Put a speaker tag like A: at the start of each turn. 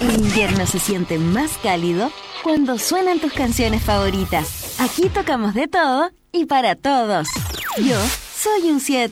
A: El invierno se siente más cálido cuando suenan tus canciones favoritas. Aquí tocamos de todo y para todos. Yo soy un 7.